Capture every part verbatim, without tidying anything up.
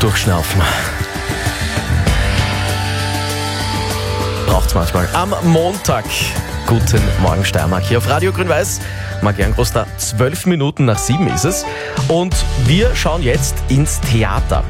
Durchschnaufen. Braucht's manchmal. Am Montag. Guten Morgen, Steiermark. Hier auf Radio Grün-Weiß. Marian Groß, zwölf Minuten nach sieben ist es. Und wir schauen jetzt ins Theater.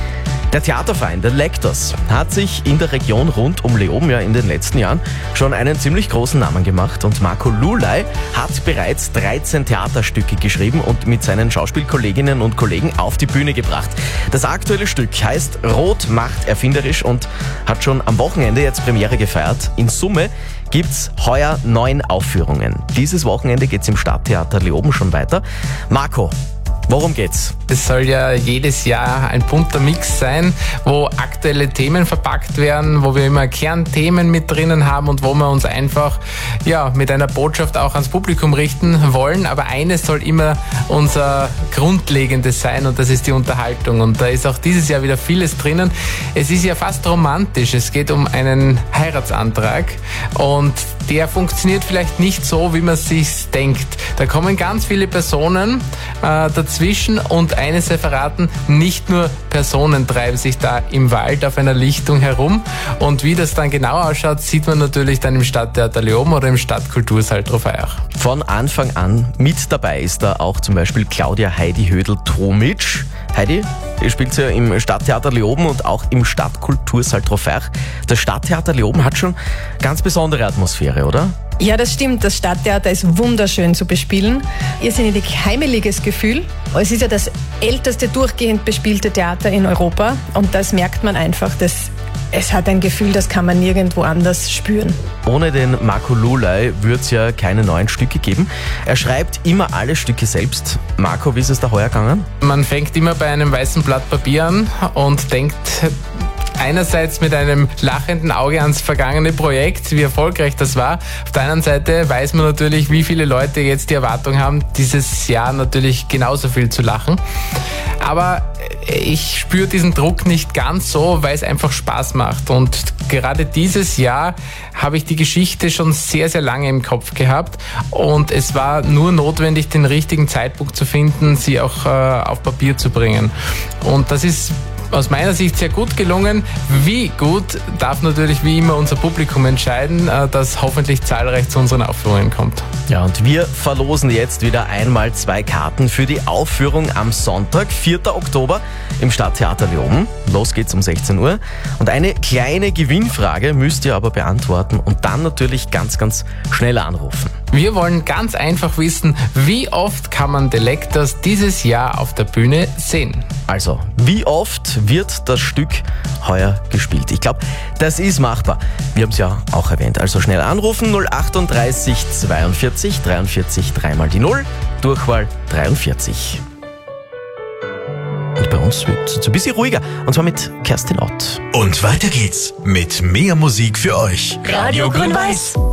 Der Theaterverein, der Lectors, hat sich in der Region rund um Leoben ja in den letzten Jahren schon einen ziemlich großen Namen gemacht und Marco Lulay hat bereits dreizehn Theaterstücke geschrieben und mit seinen Schauspielkolleginnen und Kollegen auf die Bühne gebracht. Das aktuelle Stück heißt Rot macht erfinderisch und hat schon am Wochenende jetzt Premiere gefeiert. In Summe gibt's heuer neun Aufführungen. Dieses Wochenende geht's im Stadttheater Leoben schon weiter. Marco, worum geht's? Es soll ja jedes Jahr ein bunter Mix sein, wo aktuelle Themen verpackt werden, wo wir immer Kernthemen mit drinnen haben und wo wir uns einfach ja, mit einer Botschaft auch ans Publikum richten wollen. Aber eines soll immer unser Grundlegendes sein und das ist die Unterhaltung. Und da ist auch dieses Jahr wieder vieles drinnen. Es ist ja fast romantisch. Es geht um einen Heiratsantrag und der funktioniert vielleicht nicht so, wie man es sich denkt. Da kommen ganz viele Personen äh, dazwischen und eines sei verraten, nicht nur Personen treiben sich da im Wald auf einer Lichtung herum und wie das dann genau ausschaut, sieht man natürlich dann im Stadttheater Leoben oder im Stadtkultursaal Trofeiach. Von Anfang an mit dabei ist da auch zum Beispiel Claudia Heidi Hödel-Tomitsch. Heidi, ihr spielt ja im Stadttheater Leoben und auch im Stadtkultursaal Trofeiach. Das Stadttheater Leoben hat schon ganz besondere Atmosphäre, oder? Ja, das stimmt. Das Stadttheater ist wunderschön zu bespielen. Irrsinnig heimeliges Gefühl. Es ist ja das älteste durchgehend bespielte Theater in Europa und das merkt man einfach, dass es hat ein Gefühl, das kann man nirgendwo anders spüren. Ohne den Marco Lulay würde es ja keine neuen Stücke geben. Er schreibt immer alle Stücke selbst. Marco, wie ist es da heuer gegangen? Man fängt immer bei einem weißen Blatt Papier an und denkt einerseits mit einem lachenden Auge ans vergangene Projekt, wie erfolgreich das war. Auf der anderen Seite weiß man natürlich, wie viele Leute jetzt die Erwartung haben, dieses Jahr natürlich genauso viel zu lachen. Aber ich spüre diesen Druck nicht ganz so, weil es einfach Spaß macht. Und gerade dieses Jahr habe ich die Geschichte schon sehr, sehr lange im Kopf gehabt. Und es war nur notwendig, den richtigen Zeitpunkt zu finden, sie auch äh, auf Papier zu bringen. Und das ist aus meiner Sicht sehr gut gelungen. Wie gut, darf natürlich wie immer unser Publikum entscheiden, das hoffentlich zahlreich zu unseren Aufführungen kommt. Ja, und wir verlosen jetzt wieder einmal zwei Karten für die Aufführung am Sonntag, vierten Oktober im Stadttheater Leoben. Los geht's um sechzehn Uhr. Und eine kleine Gewinnfrage müsst ihr aber beantworten und dann natürlich ganz, ganz schnell anrufen. Wir wollen ganz einfach wissen, wie oft kann man The Lectors dieses Jahr auf der Bühne sehen? Also, wie oft wird das Stück heuer gespielt? Ich glaube, das ist machbar. Wir haben es ja auch erwähnt. Also schnell anrufen, null achtunddreißig zweiundvierzig dreiundvierzig dreimal die null, Durchwahl dreiundvierzig. Und bei uns wird es ein bisschen ruhiger, und zwar mit Kerstin Ott. Und weiter geht's mit mehr Musik für euch. Radio Grün-Weiß.